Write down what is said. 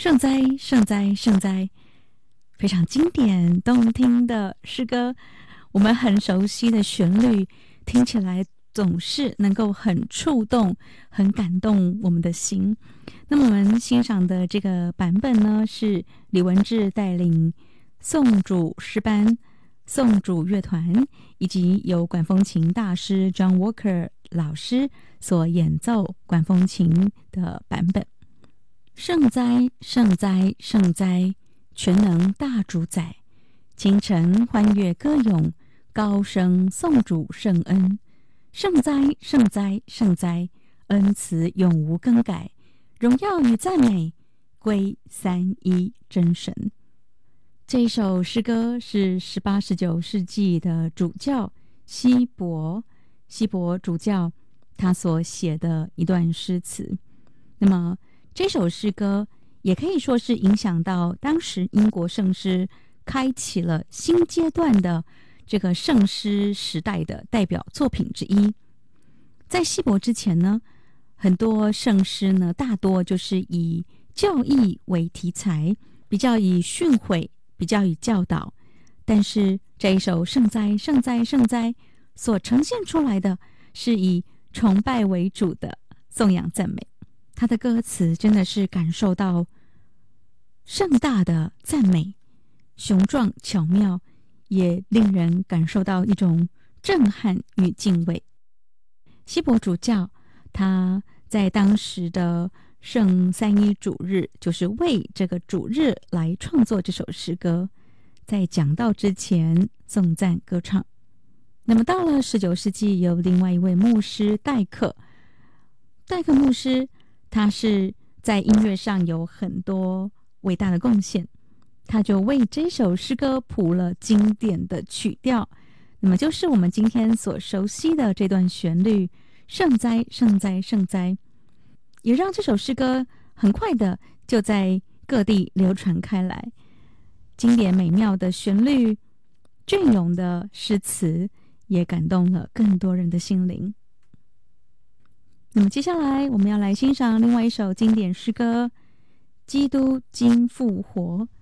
圣哉，圣哉，圣哉！非常经典动听的诗歌，我们很熟悉的旋律，听起来总是能够很触动、很感动我们的心。那么我们欣赏的这个版本呢，是李文志带领宋主诗班、宋主乐团以及由管风琴大师 John Walker 老师所演奏管风琴的版本。圣哉，圣哉，圣哉！全能大主宰，清晨欢悦歌咏，高声颂主圣恩。圣哉，圣哉，圣哉！恩慈永无更改，荣耀与赞美归三一真神。这一首诗歌是18、19世纪的主教希伯主教他所写的一段诗词。那么这首诗歌也可以说是影响到当时英国圣诗开启了新阶段的这个圣诗时代的代表作品之一。在希伯之前呢，很多圣诗呢大多就是以教义为题材，比较以训诲，比较以教导。但是这一首圣哉，圣哉，圣哉所呈现出来的是以崇拜为主的颂扬赞美。他的歌词真的是感受到盛大的赞美，雄壮巧妙，也令人感受到一种震撼与敬畏。希伯主教他在当时的圣三一主日，就是为这个主日来创作这首诗歌，在讲道之前颂赞歌唱。那么到了19世纪，有另外一位牧师戴克牧师，他是在音乐上有很多伟大的贡献，他就为这首诗歌谱了经典的曲调，那么就是我们今天所熟悉的这段旋律，圣哉，圣哉，圣哉，也让这首诗歌很快的就在各地流传开来。经典美妙的旋律，隽永的诗词，也感动了更多人的心灵。那么接下来我们要来欣赏另外一首经典诗歌《基督今复活》。